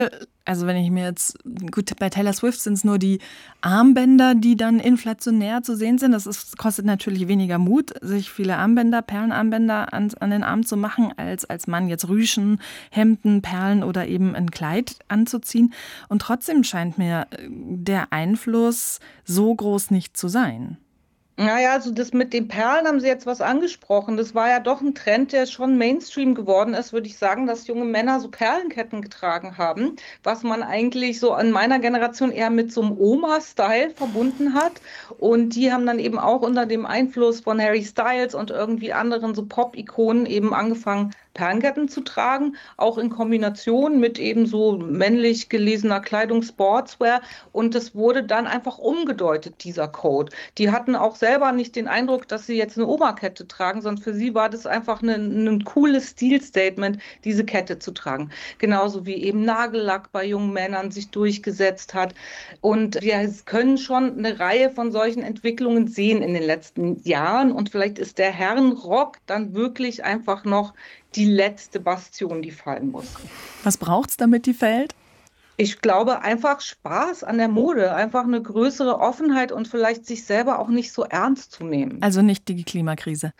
Also wenn ich mir jetzt, gut, bei Taylor Swift sind es nur die Armbänder, die dann inflationär zu sehen sind. Kostet natürlich weniger Mut, sich viele Armbänder, Perlenarmbänder an den Arm zu machen, als Mann jetzt Rüschen, Hemden, Perlen oder eben ein Kleid anzuziehen. Und trotzdem scheint mir der Einfluss so groß nicht zu sein. Naja, also das mit den Perlen haben Sie jetzt was angesprochen. Das war ja doch ein Trend, der schon Mainstream geworden ist, würde ich sagen, dass junge Männer so Perlenketten getragen haben, was man eigentlich so an meiner Generation eher mit so einem Oma-Style verbunden hat. Und die haben dann eben auch unter dem Einfluss von Harry Styles und irgendwie anderen so Pop-Ikonen eben angefangen, Perlenketten zu tragen, auch in Kombination mit eben so männlich gelesener Kleidung, Sportswear. Und das wurde dann einfach umgedeutet, dieser Code. Die hatten auch selber nicht den Eindruck, dass sie jetzt eine Oberkette tragen, sondern für sie war das einfach ein cooles Stilstatement, diese Kette zu tragen. Genauso wie eben Nagellack bei jungen Männern sich durchgesetzt hat. Und wir können schon eine Reihe von solchen Entwicklungen sehen in den letzten Jahren. Und vielleicht ist der Herrenrock dann wirklich einfach noch die letzte Bastion, die fallen muss. Was braucht's, damit die fällt? Ich glaube, einfach Spaß an der Mode, einfach eine größere Offenheit und vielleicht sich selber auch nicht so ernst zu nehmen. Also nicht die Klimakrise.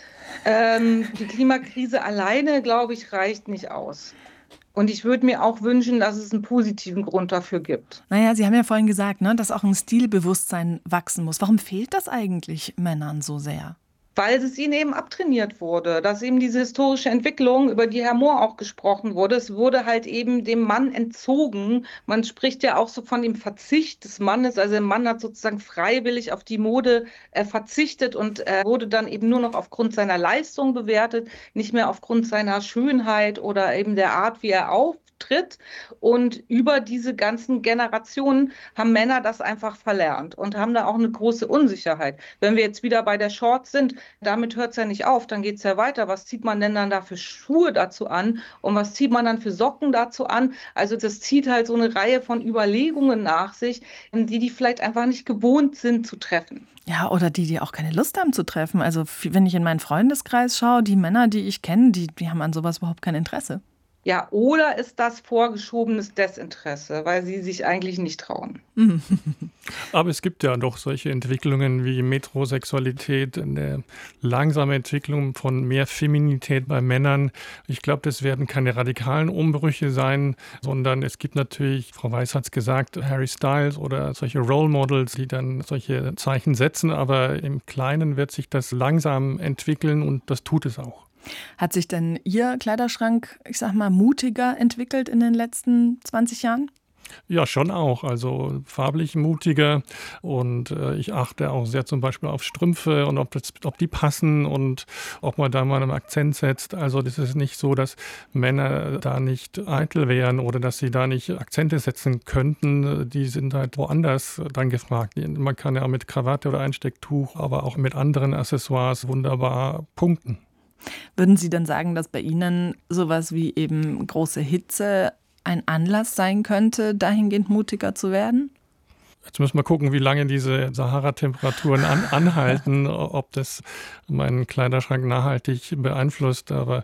Die Klimakrise alleine, glaube ich, reicht nicht aus. Und ich würde mir auch wünschen, dass es einen positiven Grund dafür gibt. Naja, Sie haben ja vorhin gesagt, ne, dass auch ein Stilbewusstsein wachsen muss. Warum fehlt das eigentlich Männern so sehr? Weil es ihnen eben abtrainiert wurde, dass eben diese historische Entwicklung, über die Herr Mohr auch gesprochen wurde, es wurde halt eben dem Mann entzogen. Man spricht ja auch so von dem Verzicht des Mannes, also der Mann hat sozusagen freiwillig auf die Mode verzichtet und wurde dann eben nur noch aufgrund seiner Leistung bewertet, nicht mehr aufgrund seiner Schönheit oder eben der Art, wie er auftritt. Und über diese ganzen Generationen haben Männer das einfach verlernt und haben da auch eine große Unsicherheit. Wenn wir jetzt wieder bei der Shorts sind, damit hört es ja nicht auf, dann geht es ja weiter. Was zieht man denn dann da für Schuhe dazu an und was zieht man dann für Socken dazu an? Also das zieht halt so eine Reihe von Überlegungen nach sich, die vielleicht einfach nicht gewohnt sind zu treffen. Ja, oder die auch keine Lust haben zu treffen. Also wenn ich in meinen Freundeskreis schaue, die Männer, die ich kenne, die haben an sowas überhaupt kein Interesse. Ja, oder ist das vorgeschobenes Desinteresse, weil sie sich eigentlich nicht trauen? Aber es gibt ja doch solche Entwicklungen wie Metrosexualität, eine langsame Entwicklung von mehr Feminität bei Männern. Ich glaube, das werden keine radikalen Umbrüche sein, sondern es gibt natürlich, Frau Weiß hat es gesagt, Harry Styles oder solche Role Models, die dann solche Zeichen setzen. Aber im Kleinen wird sich das langsam entwickeln und das tut es auch. Hat sich denn Ihr Kleiderschrank, ich sag mal, mutiger entwickelt in den letzten 20 Jahren? Ja, schon auch. Also farblich mutiger und ich achte auch sehr zum Beispiel auf Strümpfe und ob die passen und ob man da mal einen Akzent setzt. Also das ist nicht so, dass Männer da nicht eitel wären oder dass sie da nicht Akzente setzen könnten. Die sind halt woanders dann gefragt. Man kann ja mit Krawatte oder Einstecktuch, aber auch mit anderen Accessoires wunderbar punkten. Würden Sie dann sagen, dass bei Ihnen sowas wie eben große Hitze ein Anlass sein könnte, dahingehend mutiger zu werden? Jetzt müssen wir gucken, wie lange diese Sahara-Temperaturen anhalten, ob das meinen Kleiderschrank nachhaltig beeinflusst. Aber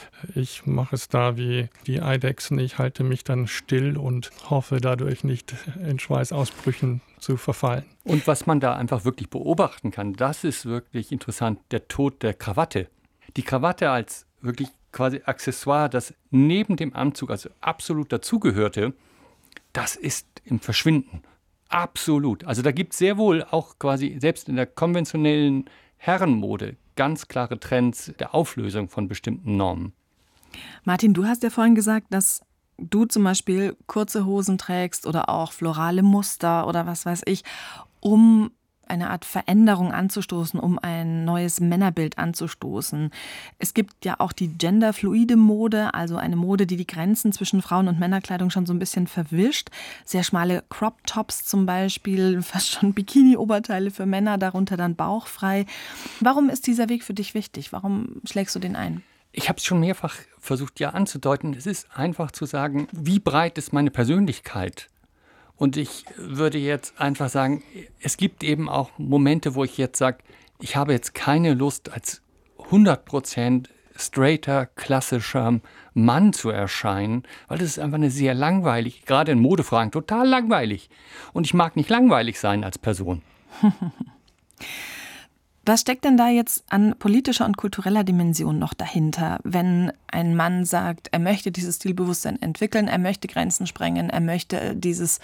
ich mache es da wie die Eidechsen. Ich halte mich dann still und hoffe dadurch nicht in Schweißausbrüchen zu verfallen. Und was man da einfach wirklich beobachten kann, das ist wirklich interessant, der Tod der Krawatte. Die Krawatte als wirklich quasi Accessoire, das neben dem Anzug also absolut dazugehörte, das ist im Verschwinden. Absolut. Also da gibt es sehr wohl auch quasi selbst in der konventionellen Herrenmode ganz klare Trends der Auflösung von bestimmten Normen. Martin, du hast ja vorhin gesagt, dass du zum Beispiel kurze Hosen trägst oder auch florale Muster oder was weiß ich, um eine Art Veränderung anzustoßen, um ein neues Männerbild anzustoßen. Es gibt ja auch die genderfluide Mode, also eine Mode, die die Grenzen zwischen Frauen- und Männerkleidung schon so ein bisschen verwischt. Sehr schmale Crop-Tops zum Beispiel, fast schon Bikini-Oberteile für Männer, darunter dann bauchfrei. Warum ist dieser Weg für dich wichtig? Warum schlägst du den ein? Ich habe es schon mehrfach versucht, ja anzudeuten. Es ist einfach zu sagen, wie breit ist meine Persönlichkeit? Und ich würde jetzt einfach sagen, es gibt eben auch Momente, wo ich jetzt sage, ich habe jetzt keine Lust, als 100% straighter, klassischer Mann zu erscheinen, weil das ist einfach eine sehr langweilig, gerade in Modefragen, total langweilig. Und ich mag nicht langweilig sein als Person. Was steckt denn da jetzt an politischer und kultureller Dimension noch dahinter, wenn ein Mann sagt, er möchte dieses Stilbewusstsein entwickeln, er möchte Grenzen sprengen, er möchte dieses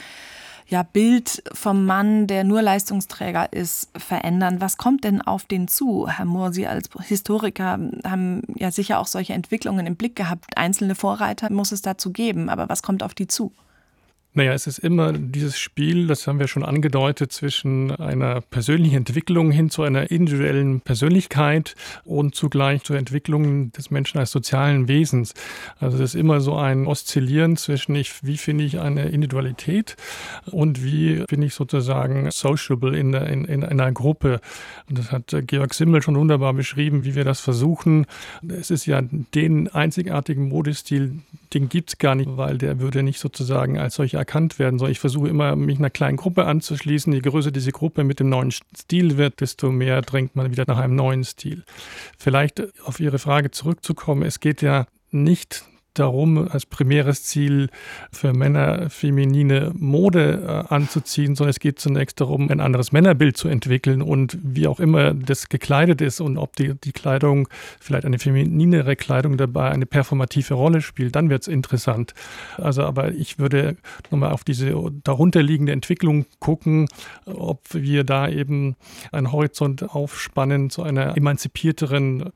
Bild vom Mann, der nur Leistungsträger ist, verändern? Was kommt denn auf den zu? Herr Mohr, Sie als Historiker haben ja sicher auch solche Entwicklungen im Blick gehabt. Einzelne Vorreiter muss es dazu geben, aber was kommt auf die zu? Naja, es ist immer dieses Spiel, das haben wir schon angedeutet, zwischen einer persönlichen Entwicklung hin zu einer individuellen Persönlichkeit und zugleich zur Entwicklung des Menschen als sozialen Wesens. Also es ist immer so ein Oszillieren zwischen, wie finde ich eine Individualität und wie bin ich sozusagen sociable in einer Gruppe. Und das hat Georg Simmel schon wunderbar beschrieben, wie wir das versuchen. Es ist ja den einzigartigen Modestil, den gibt es gar nicht, weil der würde nicht sozusagen als solcher erkannt werden soll. Ich versuche immer, mich einer kleinen Gruppe anzuschließen. Je größer diese Gruppe mit dem neuen Stil wird, desto mehr drängt man wieder nach einem neuen Stil. Vielleicht auf Ihre Frage zurückzukommen. Es geht ja nicht darum, als primäres Ziel für Männer feminine Mode anzuziehen, sondern es geht zunächst darum, ein anderes Männerbild zu entwickeln und wie auch immer das gekleidet ist und ob die Kleidung, vielleicht eine femininere Kleidung dabei eine performative Rolle spielt, dann wird es interessant. Also, aber ich würde nochmal auf diese darunterliegende Entwicklung gucken, ob wir da eben einen Horizont aufspannen zu einer emanzipierteren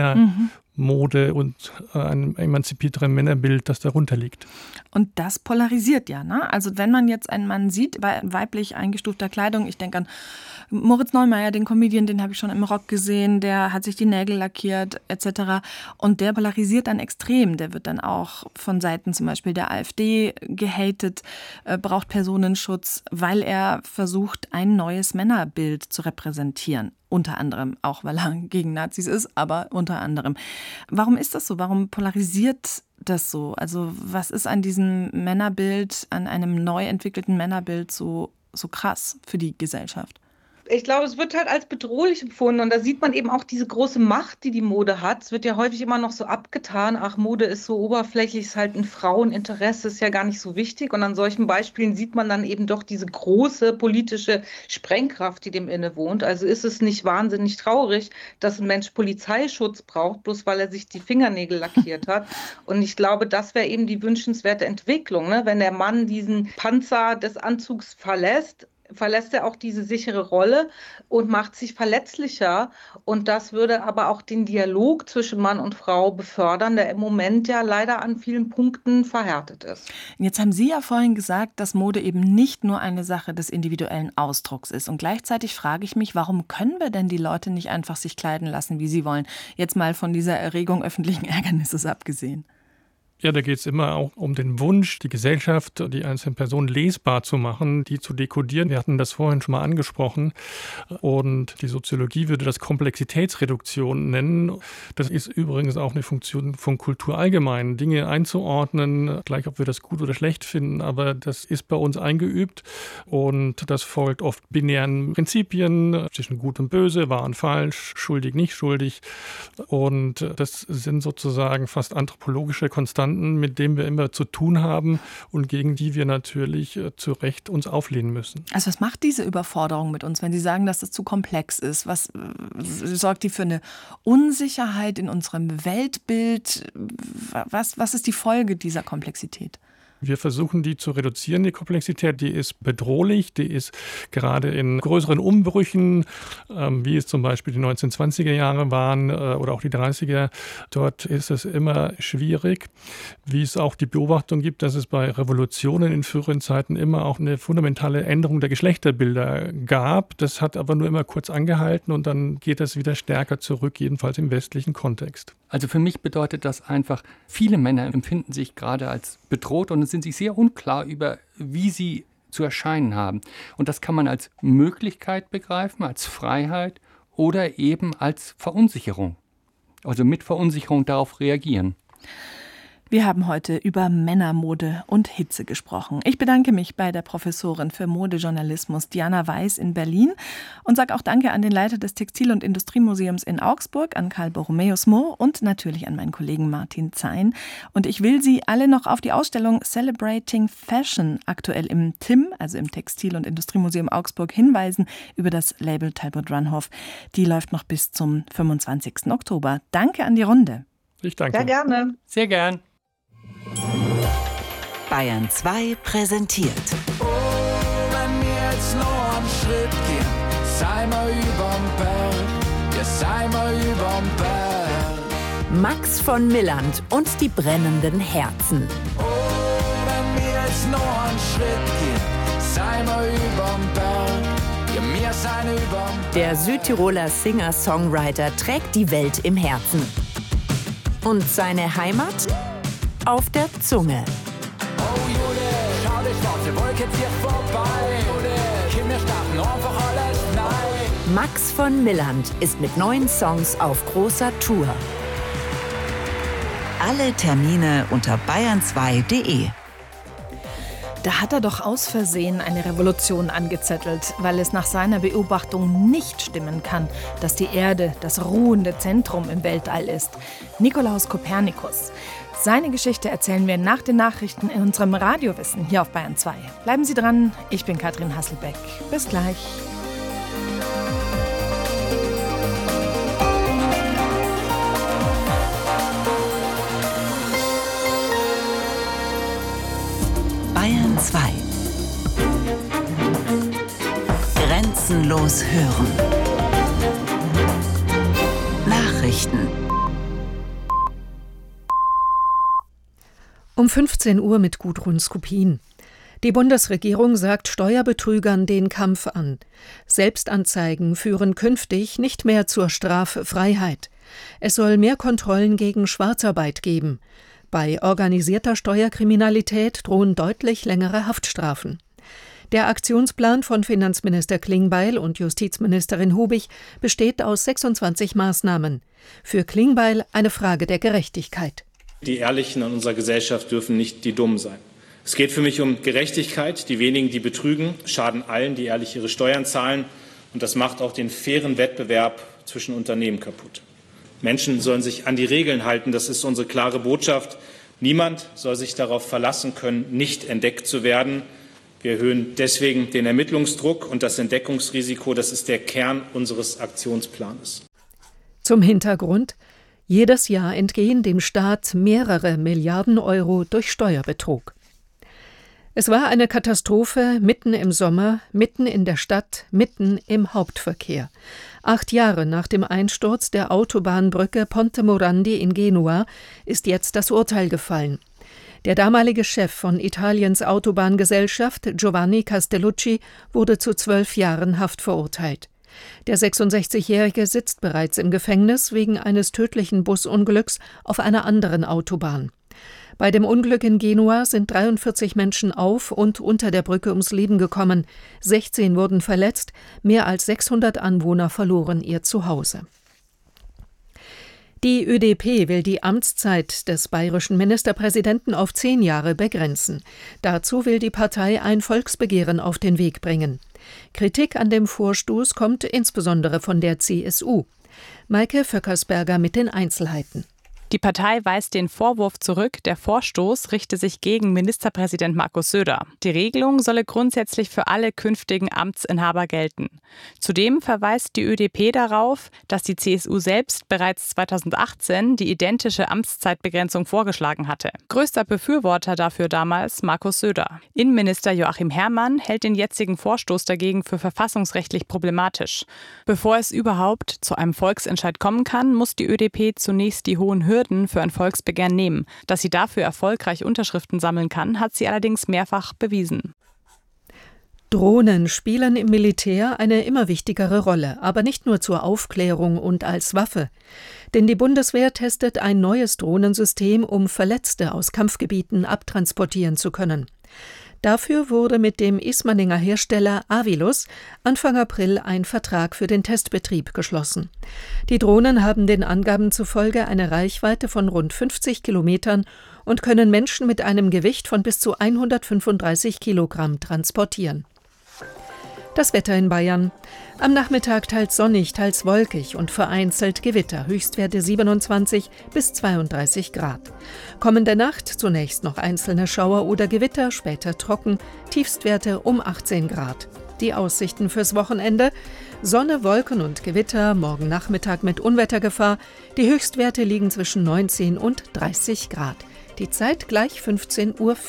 Männermode und einem emanzipierteren Männerbild, das darunter liegt. Und das polarisiert ja, ne? Also wenn man jetzt einen Mann sieht bei weiblich eingestufter Kleidung, ich denke an Moritz Neumeier, den Comedian, den habe ich schon im Rock gesehen, der hat sich die Nägel lackiert etc. Und der polarisiert dann extrem. Der wird dann auch von Seiten zum Beispiel der AfD gehatet, braucht Personenschutz, weil er versucht, ein neues Männerbild zu repräsentieren. Unter anderem, auch weil er gegen Nazis ist, aber unter anderem. Warum ist das so? Warum polarisiert das so? Also was ist an diesem Männerbild, an einem neu entwickelten Männerbild so krass für die Gesellschaft? Ich glaube, es wird halt als bedrohlich empfunden und da sieht man eben auch diese große Macht, die Mode hat. Es wird ja häufig immer noch so abgetan, ach, Mode ist so oberflächlich, ist halt ein Fraueninteresse, ist ja gar nicht so wichtig. Und an solchen Beispielen sieht man dann eben doch diese große politische Sprengkraft, die dem innewohnt. Also ist es nicht wahnsinnig traurig, dass ein Mensch Polizeischutz braucht, bloß weil er sich die Fingernägel lackiert hat. Und ich glaube, das wäre eben die wünschenswerte Entwicklung, ne? Wenn der Mann diesen Panzer des Anzugs verlässt er auch diese sichere Rolle und macht sich verletzlicher. Und das würde aber auch den Dialog zwischen Mann und Frau befördern, der im Moment ja leider an vielen Punkten verhärtet ist. Jetzt haben Sie ja vorhin gesagt, dass Mode eben nicht nur eine Sache des individuellen Ausdrucks ist. Und gleichzeitig frage ich mich, warum können wir denn die Leute nicht einfach sich kleiden lassen, wie sie wollen? Jetzt mal von dieser Erregung öffentlichen Ärgernisses abgesehen. Ja, da geht es immer auch um den Wunsch, die Gesellschaft, die einzelnen Personen lesbar zu machen, die zu dekodieren. Wir hatten das vorhin schon mal angesprochen. Und die Soziologie würde das Komplexitätsreduktion nennen. Das ist übrigens auch eine Funktion von Kultur allgemein, Dinge einzuordnen, gleich ob wir das gut oder schlecht finden. Aber das ist bei uns eingeübt und das folgt oft binären Prinzipien zwischen Gut und Böse, wahr und falsch, schuldig, nicht schuldig. Und das sind sozusagen fast anthropologische Konstanten, mit denen wir immer zu tun haben und gegen die wir natürlich zu Recht uns auflehnen müssen. Also was macht diese Überforderung mit uns, wenn Sie sagen, dass das zu komplex ist? Was sorgt die für eine Unsicherheit in unserem Weltbild? Was ist die Folge dieser Komplexität? Wir versuchen, die zu reduzieren, die Komplexität. Die ist bedrohlich, die ist gerade in größeren Umbrüchen, wie es zum Beispiel die 1920er Jahre waren oder auch die 30er. Dort ist es immer schwierig, wie es auch die Beobachtung gibt, dass es bei Revolutionen in früheren Zeiten immer auch eine fundamentale Änderung der Geschlechterbilder gab. Das hat aber nur immer kurz angehalten und dann geht es wieder stärker zurück, jedenfalls im westlichen Kontext. Also für mich bedeutet das einfach, viele Männer empfinden sich gerade als bedroht und sind sich sehr unklar über, wie sie zu erscheinen haben. Und das kann man als Möglichkeit begreifen, als Freiheit oder eben als Verunsicherung. Also mit Verunsicherung darauf reagieren. Wir haben heute über Männermode und Hitze gesprochen. Ich bedanke mich bei der Professorin für Modejournalismus Diana Weiß in Berlin und sage auch Danke an den Leiter des Textil- und Industriemuseums in Augsburg, an Karl Borromäus-Mohr und natürlich an meinen Kollegen Martin Zein. Und ich will Sie alle noch auf die Ausstellung Celebrating Fashion aktuell im TIM, also im Textil- und Industriemuseum Augsburg, hinweisen über das Label Talbot Runhoff. Die läuft noch bis zum 25. Oktober. Danke an die Runde. Ich danke. Sehr gerne. Sehr gern. Bayern 2 präsentiert. Oh, wenn wir jetzt noch einen Schritt gehen, sei mal überm Berg, ja sei mal überm Berg. Max von Milland und die brennenden Herzen. Oh, wenn wir jetzt noch einen Schritt gehen, sei mal überm Berg, ja wir sein überm Berg. Der Südtiroler Singer-Songwriter trägt die Welt im Herzen. Und seine Heimat? Auf der Zunge. Oh Jude, schau die schwarze Wolke zieht vorbei. Jude, Kinder starten einfach alles nein. Max von Milland ist mit 9 Songs auf großer Tour. Alle Termine unter bayern2.de. Da hat er doch aus Versehen eine Revolution angezettelt, weil es nach seiner Beobachtung nicht stimmen kann, dass die Erde das ruhende Zentrum im Weltall ist. Nikolaus Kopernikus. Seine Geschichte erzählen wir nach den Nachrichten in unserem Radiowissen hier auf Bayern 2. Bleiben Sie dran, ich bin Katrin Hasselbeck. Bis gleich. Bayern 2. Grenzenlos hören. Nachrichten. Um 15 Uhr mit Gudrun Skupin. Die Bundesregierung sagt Steuerbetrügern den Kampf an. Selbstanzeigen führen künftig nicht mehr zur Straffreiheit. Es soll mehr Kontrollen gegen Schwarzarbeit geben. Bei organisierter Steuerkriminalität drohen deutlich längere Haftstrafen. Der Aktionsplan von Finanzminister Klingbeil und Justizministerin Hubig besteht aus 26 Maßnahmen. Für Klingbeil eine Frage der Gerechtigkeit. Die Ehrlichen in unserer Gesellschaft dürfen nicht die Dummen sein. Es geht für mich um Gerechtigkeit. Die wenigen, die betrügen, schaden allen, die ehrlich ihre Steuern zahlen. Und das macht auch den fairen Wettbewerb zwischen Unternehmen kaputt. Menschen sollen sich an die Regeln halten. Das ist unsere klare Botschaft. Niemand soll sich darauf verlassen können, nicht entdeckt zu werden. Wir erhöhen deswegen den Ermittlungsdruck und das Entdeckungsrisiko. Das ist der Kern unseres Aktionsplans. Zum Hintergrund: Jedes Jahr entgehen dem Staat mehrere Milliarden Euro durch Steuerbetrug. Es war eine Katastrophe mitten im Sommer, mitten in der Stadt, mitten im Hauptverkehr. 8 Jahre nach dem Einsturz der Autobahnbrücke Ponte Morandi in Genua ist jetzt das Urteil gefallen. Der damalige Chef von Italiens Autobahngesellschaft, Giovanni Castellucci, wurde zu 12 Jahren Haft verurteilt. Der 66-Jährige sitzt bereits im Gefängnis wegen eines tödlichen Busunglücks auf einer anderen Autobahn. Bei dem Unglück in Genua sind 43 Menschen auf und unter der Brücke ums Leben gekommen. 16 wurden verletzt, mehr als 600 Anwohner verloren ihr Zuhause. Die ÖDP will die Amtszeit des bayerischen Ministerpräsidenten auf 10 Jahre begrenzen. Dazu will die Partei ein Volksbegehren auf den Weg bringen. Kritik an dem Vorstoß kommt insbesondere von der CSU. Maike Vöckersberger mit den Einzelheiten. Die Partei weist den Vorwurf zurück, der Vorstoß richte sich gegen Ministerpräsident Markus Söder. Die Regelung solle grundsätzlich für alle künftigen Amtsinhaber gelten. Zudem verweist die ÖDP darauf, dass die CSU selbst bereits 2018 die identische Amtszeitbegrenzung vorgeschlagen hatte. Größter Befürworter dafür damals Markus Söder. Innenminister Joachim Herrmann hält den jetzigen Vorstoß dagegen für verfassungsrechtlich problematisch. Bevor es überhaupt zu einem Volksentscheid kommen kann, muss die ÖDP zunächst die hohen Hürden für ein Volksbegehren nehmen. Dass sie dafür erfolgreich Unterschriften sammeln kann, hat sie allerdings mehrfach bewiesen. Drohnen spielen im Militär eine immer wichtigere Rolle, aber nicht nur zur Aufklärung und als Waffe. Denn die Bundeswehr testet ein neues Drohnensystem, um Verletzte aus Kampfgebieten abtransportieren zu können. Dafür wurde mit dem Ismaninger Hersteller Avilus Anfang April ein Vertrag für den Testbetrieb geschlossen. Die Drohnen haben den Angaben zufolge eine Reichweite von rund 50 Kilometern und können Menschen mit einem Gewicht von bis zu 135 Kilogramm transportieren. Das Wetter in Bayern. Am Nachmittag teils sonnig, teils wolkig und vereinzelt Gewitter. Höchstwerte 27 bis 32 Grad. Kommende Nacht zunächst noch einzelne Schauer oder Gewitter, später trocken. Tiefstwerte um 18 Grad. Die Aussichten fürs Wochenende: Sonne, Wolken und Gewitter, morgen Nachmittag mit Unwettergefahr. Die Höchstwerte liegen zwischen 19 und 30 Grad. Die Zeit gleich 15:04 Uhr.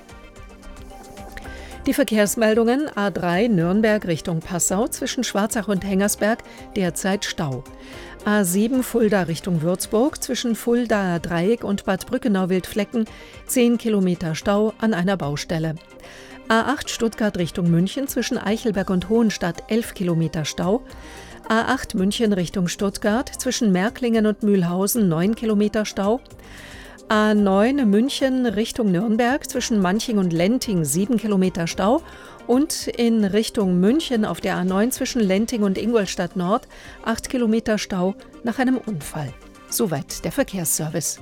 Die Verkehrsmeldungen: A3 Nürnberg Richtung Passau zwischen Schwarzach und Hengersberg derzeit Stau. A7 Fulda Richtung Würzburg zwischen Fuldaer Dreieck und Bad Brückenau-Wildflecken 10 Kilometer Stau an einer Baustelle. A8 Stuttgart Richtung München zwischen Eichelberg und Hohenstadt 11 Kilometer Stau. A8 München Richtung Stuttgart zwischen Märklingen und Mühlhausen 9 Kilometer Stau. A9 München Richtung Nürnberg zwischen Manching und Lenting 7 Kilometer Stau und in Richtung München auf der A9 zwischen Lenting und Ingolstadt Nord 8 Kilometer Stau nach einem Unfall. Soweit der Verkehrsservice.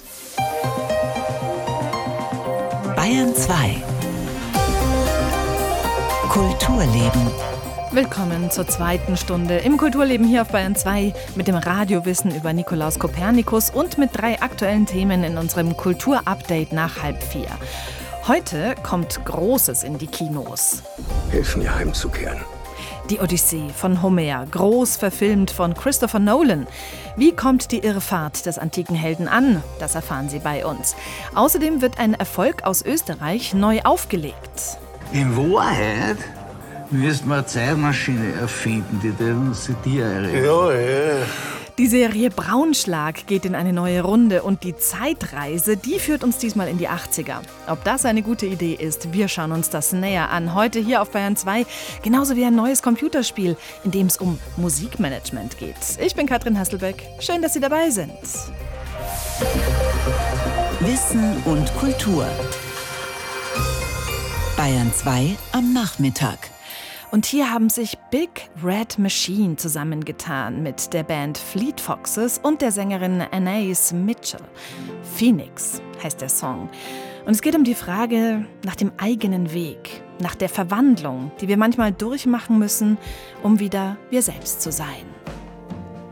Bayern 2 Kulturleben. Willkommen zur zweiten Stunde im Kulturleben hier auf Bayern 2 mit dem Radiowissen über Nikolaus Kopernikus und mit 3 aktuellen Themen in unserem Kulturupdate nach 3:30. Heute kommt Großes in die Kinos. Hilf mir heimzukehren. Die Odyssee von Homer, groß verfilmt von Christopher Nolan. Wie kommt die Irrfahrt des antiken Helden an? Das erfahren Sie bei uns. Außerdem wird ein Erfolg aus Österreich neu aufgelegt. In Wahrheit müssten wir eine Zeitmaschine erfinden, die uns die erregt. Ja. Die Serie Braunschlag geht in eine neue Runde und die Zeitreise, die führt uns diesmal in die 80er. Ob das eine gute Idee ist, wir schauen uns das näher an. Heute hier auf Bayern 2, genauso wie ein neues Computerspiel, in dem es um Musikmanagement geht. Ich bin Katrin Hasselbeck. Schön, dass Sie dabei sind. Wissen und Kultur. Bayern 2 am Nachmittag. Und hier haben sich Big Red Machine zusammengetan mit der Band Fleet Foxes und der Sängerin Anais Mitchell. Phoenix heißt der Song. Und es geht um die Frage nach dem eigenen Weg, nach der Verwandlung, die wir manchmal durchmachen müssen, um wieder wir selbst zu sein.